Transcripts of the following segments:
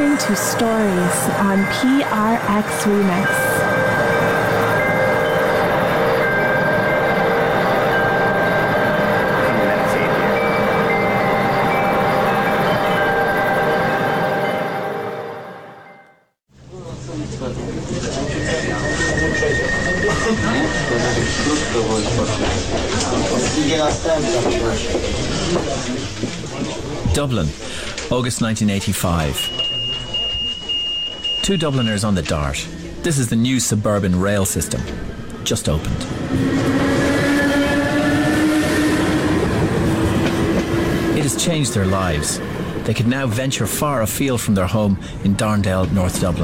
listening to Stories on PRX Remix. Dublin, August 1985. Two Dubliners on the Dart. This is the new suburban rail system. Just opened. It has changed their lives. They could now venture far afield from their home in Darndale, North Dublin.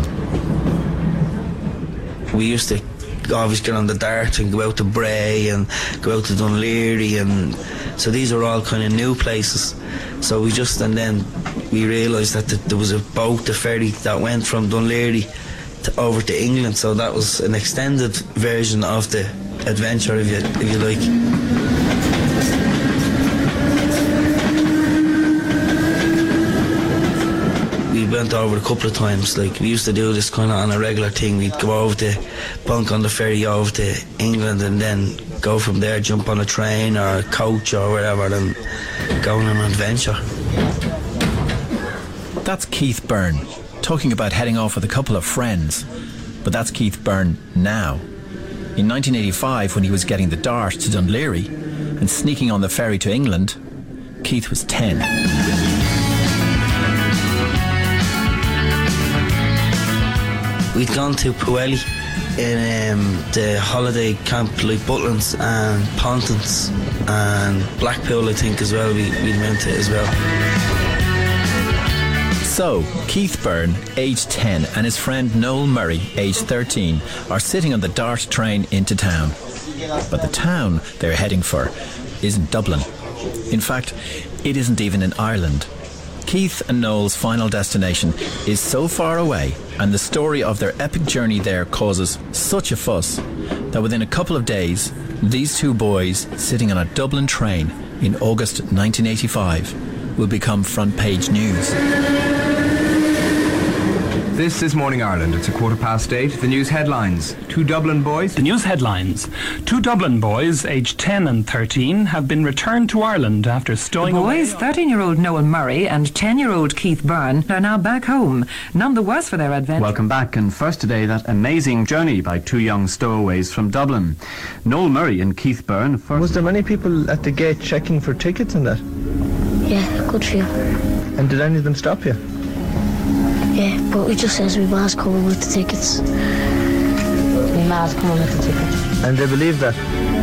We used to always get on the Dart and go out to Bray and go out to Dunleary, and so these are all kind of new places. So and then we realised that there was a boat, the ferry, that went from Dunleary over to England, so that was an extended version of the adventure, if you like. We went over a couple of times. Like, we used to do this kind of on a regular thing. We'd go over to bunk on the ferry over to England and then go from there, jump on a train or a coach or whatever and go on an adventure. That's Keith Byrne, talking about heading off with a couple of friends. But that's Keith Byrne now. In 1985, when he was getting the Dart to Dunleary and sneaking on the ferry to England, Keith was 10. We'd gone to Pwllheli in the holiday camp, like Butlins and Pontins and Blackpool, I think, as well. We went to as well. So, Keith Byrne, aged 10, and his friend Noel Murray, aged 13, are sitting on the Dart train into town. But the town they're heading for isn't Dublin. In fact, it isn't even in Ireland. Keith and Noel's final destination is so far away, and the story of their epic journey there causes such a fuss that within a couple of days, these two boys sitting on a Dublin train in August 1985 will become front page news. This is Morning Ireland. It's 8:15. The news headlines. Two Dublin boys. The news headlines. Two Dublin boys, aged 10 and 13, have been returned to Ireland after stowing away. The boys, 13-year-old Noel Murray and 10-year-old Keith Byrne, are now back home, none the worse for their adventure. Welcome back, and first today, that amazing journey by two young stowaways from Dublin. Noel Murray and Keith Byrne first. Was there many people at the gate checking for tickets and that? Yeah, good few. And did any of them stop you? Yeah, but we just says we was coming with the tickets. We was coming with the tickets. And they believe that?